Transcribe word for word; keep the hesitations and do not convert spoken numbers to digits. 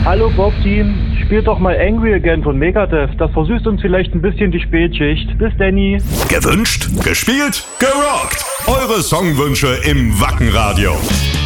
Hallo Bob-Team, spielt doch mal Angry Again von Megadeth. Das versüßt uns vielleicht ein bisschen die Spätschicht. Bis Danny. Gewünscht, gespielt, gerockt. Eure Songwünsche im Wacken Radio.